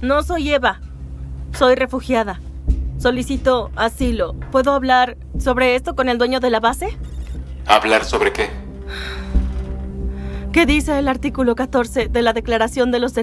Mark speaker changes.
Speaker 1: No soy Eva. Soy refugiada. Solicito asilo. ¿Puedo hablar sobre esto con el dueño de la base?
Speaker 2: ¿Hablar sobre qué?
Speaker 1: ¿Qué dice el artículo 14 de la Declaración de los Derechos